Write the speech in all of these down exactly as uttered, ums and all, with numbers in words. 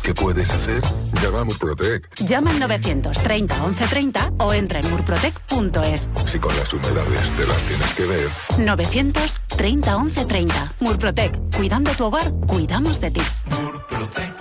¿Qué puedes hacer? Llama a Murprotec. Llama al novecientos treinta once treinta o entra en murprotec punto es. Si con las humedades te las tienes que ver. novecientos treinta once treinta. Murprotec. Cuidando tu hogar, cuidamos de ti. Murprotec.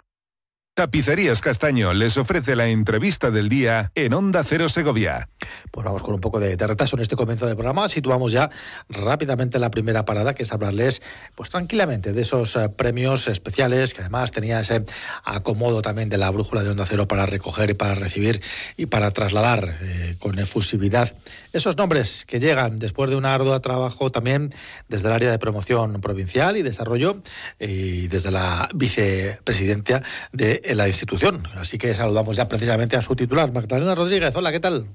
Tapicerías Castaño les ofrece la entrevista del día en Onda Cero Segovia. Pues vamos con un poco de, de retraso en este comienzo del programa. Situamos ya rápidamente la primera parada, que es hablarles pues tranquilamente de esos eh, premios especiales, que además tenía ese acomodo también de la brújula de Onda Cero para recoger y para recibir y para trasladar eh, con efusividad esos nombres que llegan después de un arduo trabajo también desde el área de promoción provincial y desarrollo eh, y desde la vicepresidencia de en la institución. Así que saludamos ya precisamente a su titular, Magdalena Rodríguez. Hola, ¿qué tal?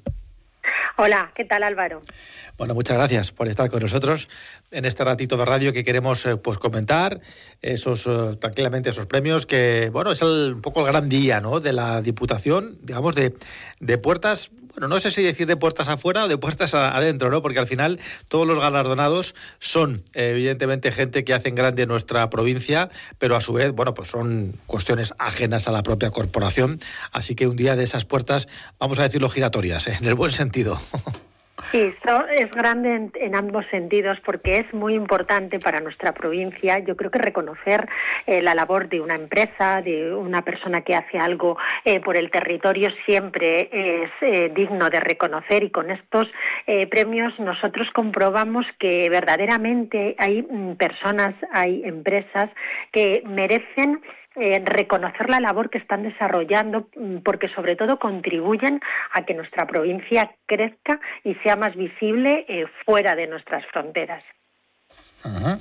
Hola, ¿qué tal, Álvaro? Bueno, muchas gracias por estar con nosotros en este ratito de radio que queremos eh, pues comentar esos eh, tranquilamente esos premios que, bueno, es el, un poco el gran día, ¿no?, de la Diputación, digamos, de, de puertas, bueno, no sé si decir de puertas afuera o de puertas a, adentro, ¿no?, porque al final todos los galardonados son eh, evidentemente gente que hacen grande nuestra provincia, pero a su vez, bueno, pues son cuestiones ajenas a la propia corporación, así que un día de esas puertas, vamos a decirlo, giratorias, ¿eh?, en el buen sentido. Sí, esto es grande en, en ambos sentidos porque es muy importante para nuestra provincia. Yo creo que reconocer eh, la labor de una empresa, de una persona que hace algo eh, por el territorio siempre es eh, digno de reconocer, y con estos eh, premios nosotros comprobamos que verdaderamente hay mm, personas, hay empresas que merecen Eh, reconocer la labor que están desarrollando, porque sobre todo contribuyen a que nuestra provincia crezca y sea más visible eh, fuera de nuestras fronteras. Uh-huh.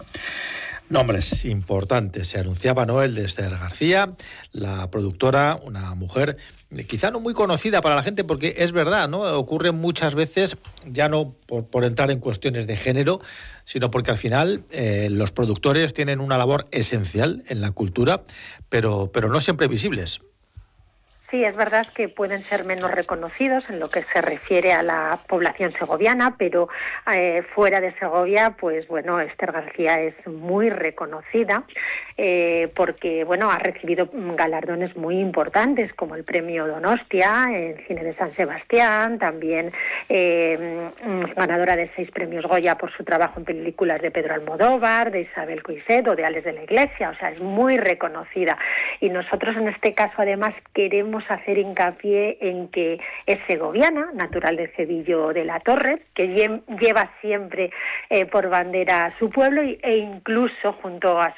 Nombres importantes. Se anunciaba, ¿no?, el de Esther García, la productora, una mujer quizá no muy conocida para la gente, porque es verdad, ¿no?, ocurre muchas veces, ya no por, por entrar en cuestiones de género, sino porque al final eh, los productores tienen una labor esencial en la cultura, pero, pero no siempre visibles. Sí, es verdad que pueden ser menos reconocidos en lo que se refiere a la población segoviana, pero eh, fuera de Segovia, pues bueno, Esther García es muy reconocida eh, porque, bueno, ha recibido galardones muy importantes como el premio Donostia, el Cine de San Sebastián, también eh, ganadora de seis premios Goya por su trabajo en películas de Pedro Almodóvar, de Isabel Coixet o de Ales de la Iglesia, o sea, es muy reconocida. Y nosotros en este caso además queremos hacer hincapié en que es segoviana, natural de Cedillo de la Torre, que lleva siempre eh, por bandera a su pueblo y, e incluso junto a